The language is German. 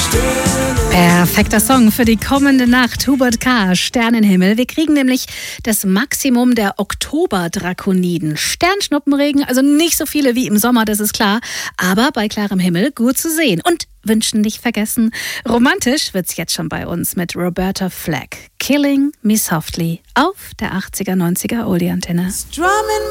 Perfekter Song für die kommende Nacht. Hubert K., Sternenhimmel. Wir kriegen nämlich das Maximum der Oktoberdrakoniden. Sternschnuppenregen, also nicht so viele wie im Sommer, das ist klar. Aber bei klarem Himmel gut zu sehen. Und wünschen nicht vergessen, romantisch wird's jetzt schon bei uns mit Roberta Flack. Killing Me Softly auf der 80er, 90er Oldie-Antenne.